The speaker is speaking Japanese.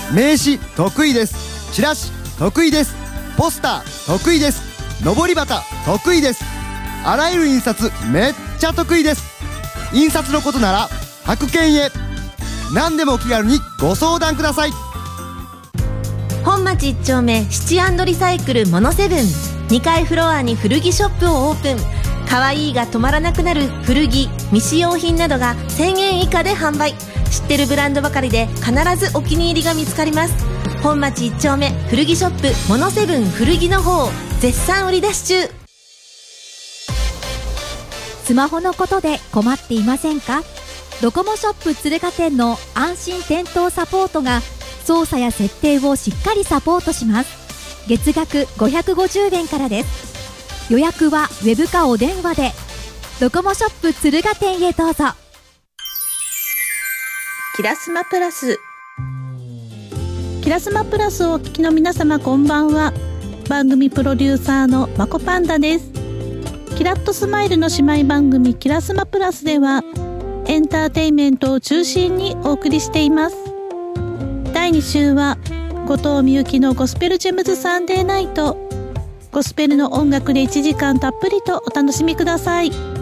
名刺得意です。チラシ得意です。ポスター得意です。のぼり旗得意です。あらゆる印刷めっちゃ得意です。印刷のことなら白券へ。何でもお気軽にご相談ください。 本町1丁目シチ&リサイクルモノセブン、2階フロアに古着ショップをオープン。かわいいが止まらなくなる古着未使用品などが1000円以下で販売。知ってるブランドばかりで必ずお気に入りが見つかります。本町1丁目古着ショップモノセブン古着の方、絶賛売り出し中。 スマホのことで困っていませんか？ドコモショップ敦賀店の安心店頭サポートが操作や設定をしっかりサポートします。月額550円からです。予約はウェブかお電話で。ドコモショップ敦賀店へどうぞ。 キラスマプラス。キラスマプラスをお聞きの皆様、こんばんは。番組プロデューサーのまこパンダです。キラッとスマイルの姉妹番組キラスマプラスではエンターテインメントを中心にお送りしています。第2週は後藤美由のゴスペルジェムズサンデーナイト。ゴスペルの音楽で1時間たっぷりとお楽しみください。